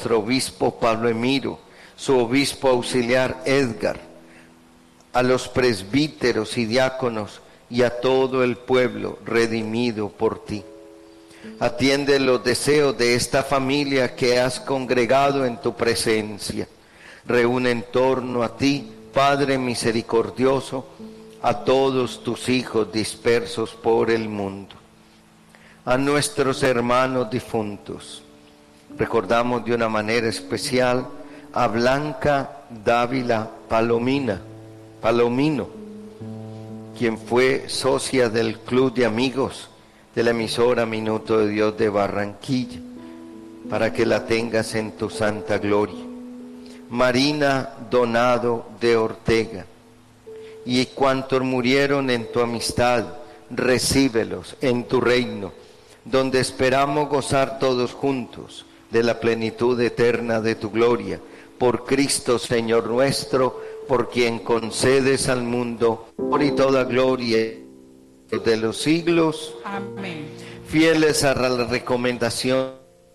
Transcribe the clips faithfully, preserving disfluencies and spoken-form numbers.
nuestro obispo Pablo Emiro, su obispo auxiliar Edgar, a los presbíteros y diáconos y a todo el pueblo redimido por ti. Atiende los deseos de esta familia que has congregado en tu presencia. Reúne en torno a ti, Padre misericordioso, a todos tus hijos dispersos por el mundo. A nuestros hermanos difuntos, recordamos de una manera especial a Blanca Dávila Palomina, Palomino, quien fue socia del Club de Amigos de la emisora Minuto de Dios de Barranquilla, para que la tengas en tu santa gloria. Marina Donado de Ortega, y cuantos murieron en tu amistad, recíbelos en tu reino, donde esperamos gozar todos juntos de la plenitud eterna de tu gloria, por Cristo Señor nuestro, por quien concedes al mundo por y toda gloria de los siglos. Amén. Fieles a la recomendación,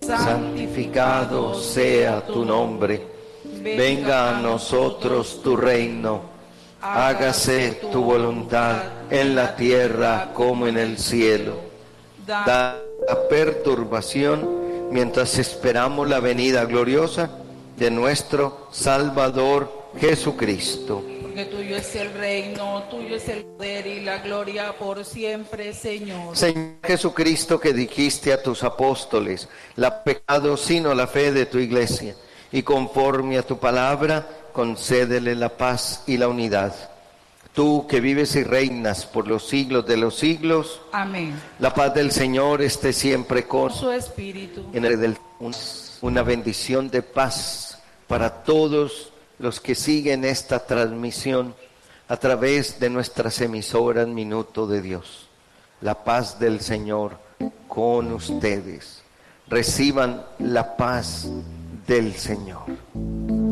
santificado sea tu nombre, venga a nosotros tu reino, hágase tu voluntad en la tierra como en el cielo. Da la perturbación mientras esperamos la venida gloriosa de nuestro Salvador Jesucristo. Porque tuyo es el reino, tuyo es el poder y la gloria por siempre, Señor. Señor Jesucristo, que dijiste a tus apóstoles, la pecado sino la fe de tu iglesia, y conforme a tu palabra, concédele la paz y la unidad. Tú que vives y reinas por los siglos de los siglos. Amén. La paz del Señor esté siempre con su espíritu. En el del, una bendición de paz para todos los que siguen esta transmisión a través de nuestras emisoras Minuto de Dios. La paz del Señor con ustedes. Reciban la paz del Señor.